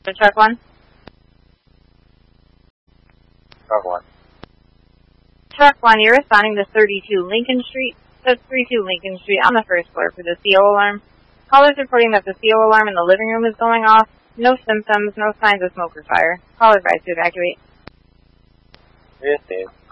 Truck 1? Truck 1. Truck 1, you're responding to 32 Lincoln Street. That's 32 Lincoln Street on the first floor for the CO alarm. Caller's reporting that the CO alarm in the living room is going off. No symptoms, no signs of smoke or fire. Caller advised to evacuate. Yes, Dave.